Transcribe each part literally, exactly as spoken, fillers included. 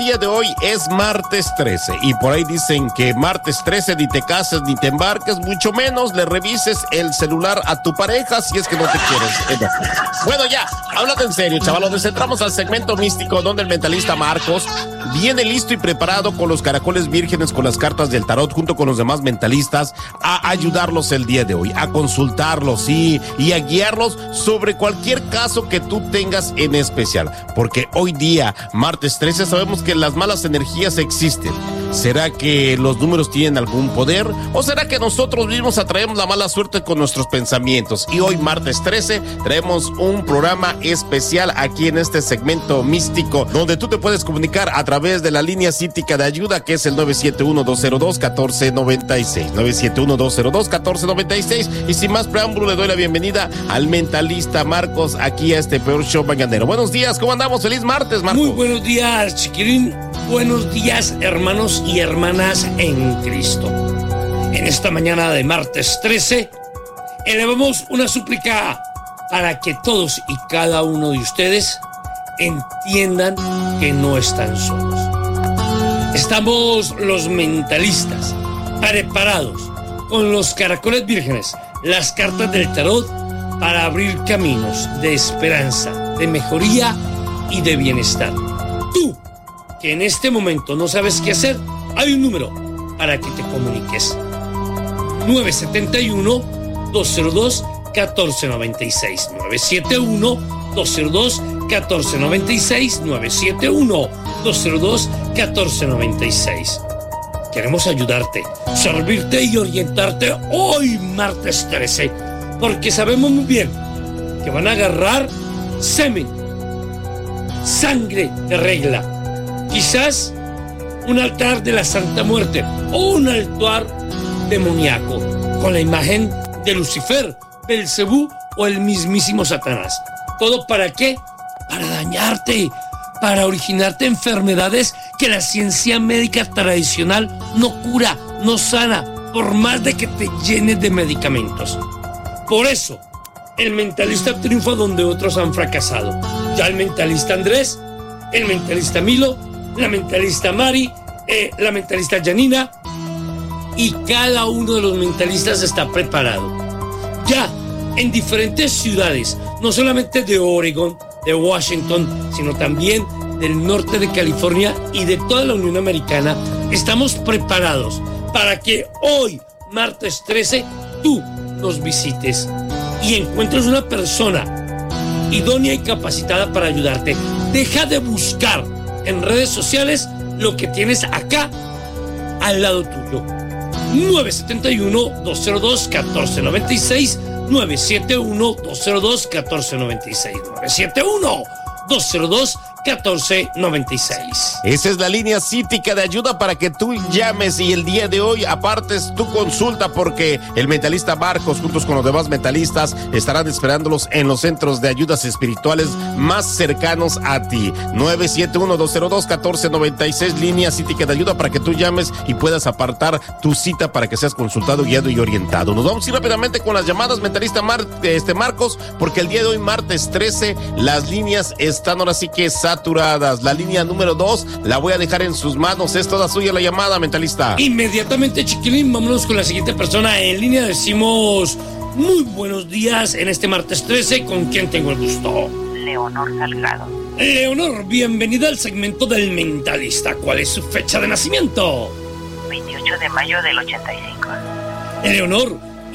El día de hoy es martes trece y por ahí dicen que martes trece ni te cases ni te embarques, mucho menos le revises el celular a tu pareja si es que no te quieres. Bueno, ya, háblate en serio, chaval. Nos centramos al segmento místico donde el mentalista Marcos viene listo y preparado con los caracoles vírgenes, con las cartas del tarot, junto con los demás mentalistas, a ayudarlos el día de hoy, a consultarlos y, y a guiarlos sobre cualquier caso que tú tengas en especial. Porque hoy día, martes trece, sabemos que las malas energías existen. ¿Será que los números tienen algún poder? ¿O será que nosotros mismos atraemos la mala suerte con nuestros pensamientos? Y hoy, martes trece, traemos un programa especial aquí en este segmento místico, donde tú te puedes comunicar a través de la línea cítica de ayuda, que es el nueve siete uno, dos cero dos, uno cuatro nueve seis. nueve siete uno, dos cero dos, uno cuatro nueve seis. Y sin más preámbulo, le doy la bienvenida al mentalista Marcos aquí a este peor show mañanero. Buenos días, ¿cómo andamos? Feliz martes, Marcos. Muy buenos días, chiquirín. Buenos días, hermanos y hermanas en Cristo. En esta mañana de martes trece, elevamos una súplica para que todos y cada uno de ustedes entiendan que no están solos. Estamos los mentalistas preparados con los caracoles vírgenes, las cartas del tarot, para abrir caminos de esperanza, de mejoría y de bienestar. Tú, que en este momento no sabes qué hacer, hay un número para que te comuniques. nueve siete uno, dos cero dos, uno cuatro nueve seis. nueve siete uno, dos cero dos, uno cuatro nueve seis. nueve siete uno, dos cero dos, uno cuatro nueve seis. Queremos ayudarte, servirte y orientarte hoy, martes trece, porque sabemos muy bien que van a agarrar semen, sangre de regla, quizás un altar de la Santa Muerte o un altar demoníaco con la imagen de Lucifer, Belcebú o el mismísimo Satanás. ¿Todo para qué? Para dañarte, para originarte enfermedades que la ciencia médica tradicional no cura, no sana, por más de que te llenes de medicamentos. Por eso, el mentalista triunfa donde otros han fracasado. Ya el mentalista Andrés, el mentalista Milo, la mentalista Mari, eh, la mentalista Janina, y cada uno de los mentalistas está preparado. Ya en diferentes ciudades, no solamente de Oregon, de Washington, sino también del norte de California y de toda la Unión Americana, estamos preparados para que hoy, martes trece, tú nos visites y encuentres una persona idónea y capacitada para ayudarte. Deja de buscar en redes sociales lo que tienes acá al lado tuyo. nueve siete uno, dos cero dos, uno cuatro nueve seis. nueve siete uno, dos cero dos, uno cuatro nueve seis. nueve siete uno, dos cero dos, uno cuatro nueve seis. Esa es la línea cítica de ayuda para que tú llames y el día de hoy apartes tu consulta, porque el mentalista Marcos, juntos con los demás mentalistas, estarán esperándolos en los centros de ayudas espirituales más cercanos a ti. nueve siete uno, dos cero dos, uno cuatro nueve seis, línea cítica de ayuda para que tú llames y puedas apartar tu cita para que seas consultado, guiado y orientado. Nos vamos a ir rápidamente con las llamadas, mentalista Mar, este Marcos, porque el día de hoy, martes trece, las líneas están ahora sí que saturadas. La línea número dos la voy a dejar en sus manos. Es toda suya la llamada, mentalista. Inmediatamente, chiquilín, vámonos con la siguiente persona en línea. Decimos muy buenos días en este martes trece. ¿Con quién tengo el gusto? Leonor Salgado. Leonor, bienvenida al segmento del mentalista. ¿Cuál es su fecha de nacimiento? veintiocho de mayo del ochenta y cinco. Leonor,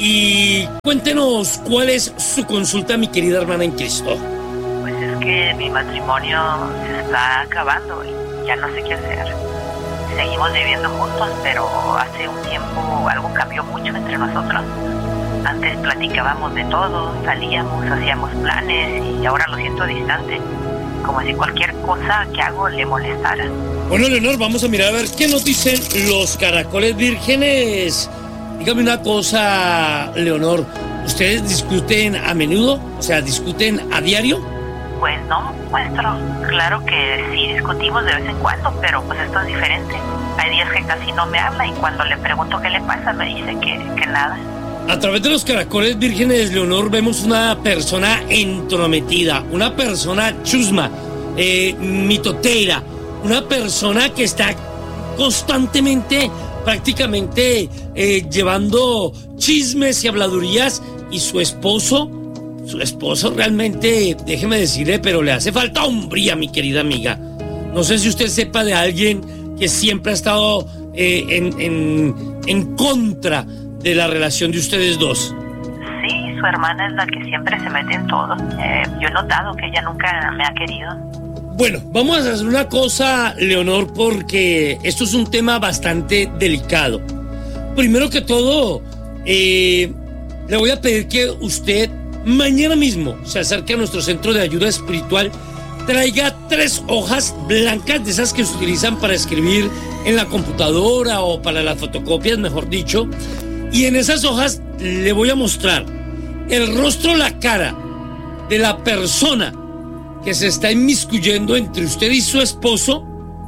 y cuéntenos cuál es su consulta, mi querida hermana en Cristo. Pues es que mi matrimonio se está acabando y ya no sé qué hacer. Seguimos viviendo juntos, pero hace un tiempo algo cambió mucho entre nosotros. Antes platicábamos de todo, salíamos, hacíamos planes, y ahora lo siento distante, como si cualquier cosa que hago le molestara. Bueno, Leonor, vamos a mirar a ver qué nos dicen los caracoles vírgenes. Dígame una cosa, Leonor, ¿ustedes discuten a menudo? O sea, ¿discuten a diario? Pues no, maestro. Claro que sí discutimos de vez en cuando, pero pues esto es diferente. Hay días que casi no me habla y cuando le pregunto qué le pasa me dice que, que nada. A través de los caracoles vírgenes, Leonor, vemos una persona entrometida, una persona chusma, eh, mitotera, una persona que está constantemente, prácticamente eh, llevando chismes y habladurías, y su esposo, su esposo realmente, déjeme decirle, pero le hace falta hombría, mi querida amiga. No sé si usted sepa de alguien que siempre ha estado eh, en, en, en contra de la relación de ustedes dos. Sí, su hermana es la que siempre se mete en todo. Eh, yo he notado que ella nunca me ha querido. Bueno, vamos a hacer una cosa, Leonor, porque esto es un tema bastante delicado. Primero que todo, eh, le voy a pedir que usted mañana mismo se acerque a nuestro centro de ayuda espiritual, traiga tres hojas blancas de esas que se utilizan para escribir en la computadora o para las fotocopias, mejor dicho, y en esas hojas le voy a mostrar el rostro, la cara de la persona que se está inmiscuyendo entre usted y su esposo.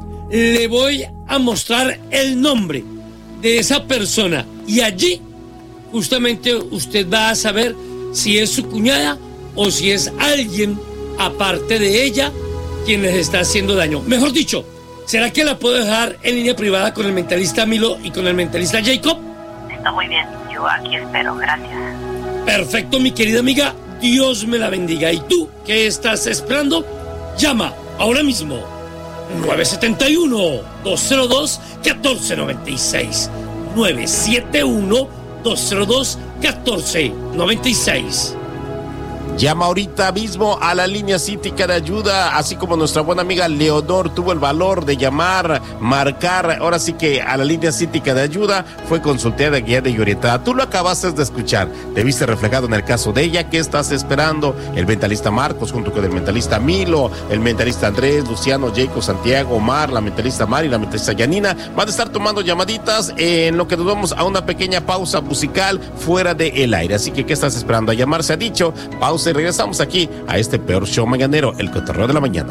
Le voy a mostrar el nombre de esa persona y allí justamente usted va a saber si es su cuñada o si es alguien aparte de ella quien les está haciendo daño. Mejor dicho, ¿será que la puedo dejar en línea privada con el mentalista Milo y con el mentalista Jacob? Está muy bien, yo aquí espero, gracias. Perfecto, mi querida amiga, Dios me la bendiga. ¿Y tú qué estás esperando? Llama ahora mismo nueve siete uno, dos cero dos, uno cuatro nueve seis nueve siete uno, dos cero dos, uno cuatro nueve seis. Llama ahorita mismo a la línea cítica de ayuda, así como nuestra buena amiga Leonor tuvo el valor de llamar, marcar, ahora sí que a la línea cítica de ayuda, fue consultada, guiada y orientada. Tú lo acabaste de escuchar, te viste reflejado en el caso de ella. ¿Qué estás esperando? El mentalista Marcos junto con el mentalista Milo, el mentalista Andrés, Luciano, Jacob, Santiago, Omar, la mentalista Mari, la mentalista Yanina, van a estar tomando llamaditas en lo que nos vamos a una pequeña pausa musical fuera del aire. Así que, ¿qué estás esperando? A llamar se ha dicho, pausa y regresamos aquí a este peor show mañanero, el Cotorreo de la Mañana.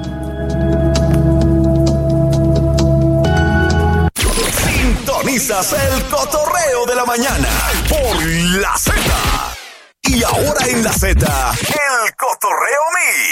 Sintonizas el Cotorreo de la Mañana por la Z. Y ahora en la Z, el Cotorreo Mix.